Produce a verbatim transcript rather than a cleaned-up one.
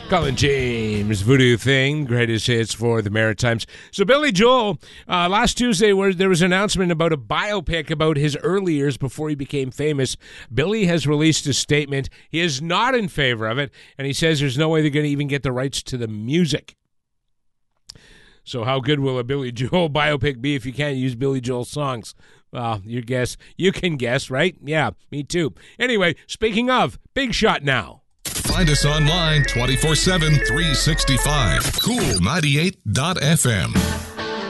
Colin James, Voodoo Thing, greatest hits for the Maritimes. So Billy Joel, uh, last Tuesday where there was an announcement about a biopic about his early years before he became famous. Billy has released a statement. He is not in favor of it, and he says there's no way they're going to even get the rights to the music. So how good will a Billy Joel biopic be if you can't use Billy Joel songs? Well, you guess. You can guess, right? Yeah, me too. Anyway, speaking of, Big Shot now. Find us online twenty-four seven, three sixty-five. cool ninety-eight dot f m.